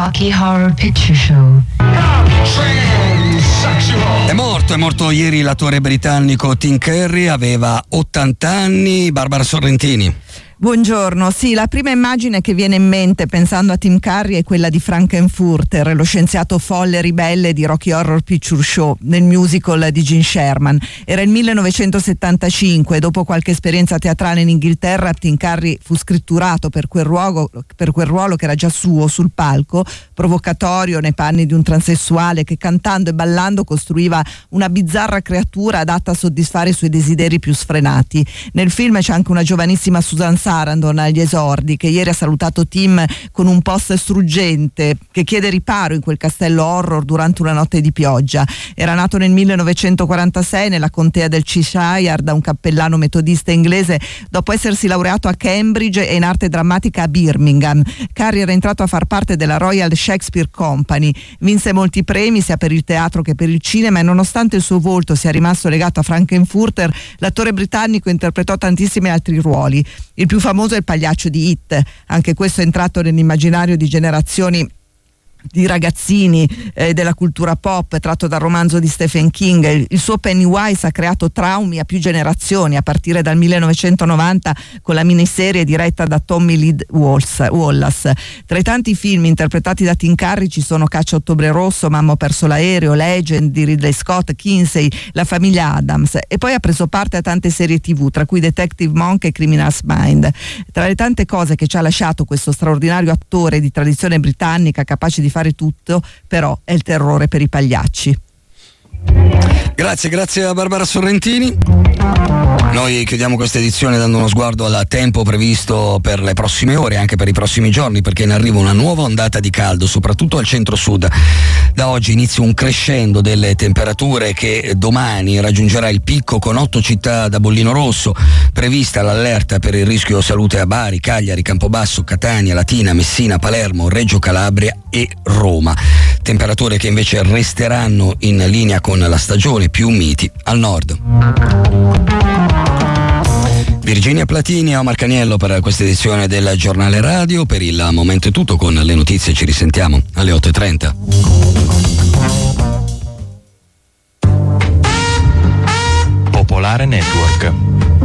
Rocky Horror Picture Show. È morto ieri l'attore britannico Tim Curry, aveva 80 anni. Barbara Sorrentini. Buongiorno, sì, la prima immagine che viene in mente pensando a Tim Curry è quella di Frankenfurter, lo scienziato folle e ribelle di Rocky Horror Picture Show, nel musical di Gene Sherman. Era il 1975 e dopo qualche esperienza teatrale in Inghilterra Tim Curry fu scritturato per quel ruolo che era già suo sul palco, provocatorio nei panni di un transessuale che cantando e ballando costruiva una bizzarra creatura adatta a soddisfare i suoi desideri più sfrenati. Nel film c'è anche una giovanissima Susan Sarandon agli esordi, che ieri ha salutato Tim con un post struggente che chiede riparo in quel castello horror durante una notte di pioggia. Era nato nel 1946 nella contea del Cheshire da un cappellano metodista inglese dopo essersi laureato a Cambridge e in arte drammatica a Birmingham. Curry era entrato a far parte della Royal Shakespeare Company, vinse molti premi sia per il teatro che per il cinema e nonostante il suo volto sia rimasto legato a Frankenfurter, l'attore britannico interpretò tantissimi altri ruoli. Il più famoso è il pagliaccio di It, anche questo è entrato nell'immaginario di generazioni di ragazzini della cultura pop, tratto dal romanzo di Stephen King. Il suo Pennywise ha creato traumi a più generazioni, a partire dal 1990 con la miniserie diretta da Tommy Lee Wallace. Tra i tanti film interpretati da Tim Curry ci sono Caccia a Ottobre Rosso, Mamma ho perso l'aereo, Legend di Ridley Scott, Kinsey, La famiglia Addams, e poi ha preso parte a tante serie TV, tra cui Detective Monk e Criminal's Mind. Tra le tante cose che ci ha lasciato questo straordinario attore di tradizione britannica, capace di fare tutto, però è il terrore per i pagliacci. Grazie a Barbara Sorrentini. Noi chiudiamo questa edizione dando uno sguardo al tempo previsto per le prossime ore, anche per i prossimi giorni, perché in arriva una nuova ondata di caldo, soprattutto al centro-sud. Da oggi inizia un crescendo delle temperature che domani raggiungerà il picco, con 8 città da bollino rosso, prevista l'allerta per il rischio salute a Bari, Cagliari, Campobasso, Catania, Latina, Messina, Palermo, Reggio Calabria e Roma. Temperature che invece resteranno in linea con la stagione, più miti al nord. Virginia Platini e Omar Caniello per questa edizione del Giornale Radio. Per il momento è tutto, con le notizie ci risentiamo alle 8:30. Popolare Network.